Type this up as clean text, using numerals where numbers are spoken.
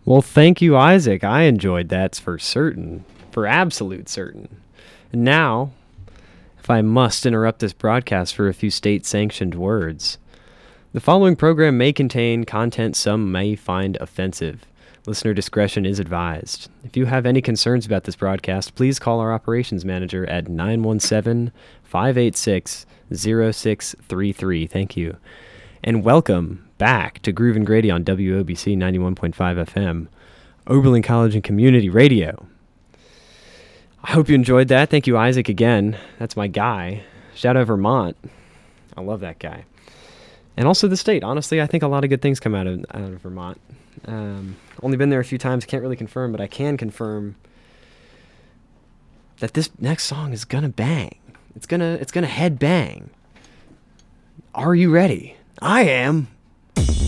Well, thank you, Isaac. I enjoyed that for certain, for absolute certain. And now, if I must interrupt this broadcast for a few state-sanctioned words, the following program may contain content some may find offensive. Listener discretion is advised. If you have any concerns about this broadcast, please call our operations manager at 917-586-0633. Thank you. And welcome back to Groove and Grady on WOBC 91.5 FM, Oberlin College and Community Radio. I hope you enjoyed that. Thank you, Isaac, again. That's my guy. Shout out Vermont. I love that guy. And also the state. Honestly, I think a lot of good things come out of Vermont. Only been there a few times. Can't really confirm, but I can confirm that this next song is gonna bang. It's gonna head bang. Are you ready? I am.